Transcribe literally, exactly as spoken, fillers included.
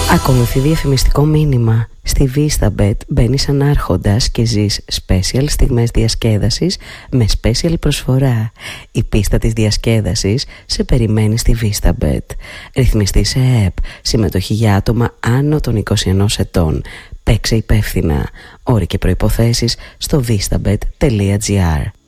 Ακολουθεί διαφημιστικό μήνυμα. Στη VistaBet μπαίνεις σαν άρχοντας και ζεις special στιγμές διασκέδασης με special προσφορά. Η πίστα της διασκέδασης σε περιμένει στη VistaBet. Ρυθμιστή σε ΕΕΠ. Συμμετοχή για άτομα άνω των είκοσι ενός ετών. Παίξε υπεύθυνα. Όροι και προϋποθέσεις στο vistabet τελεία gr.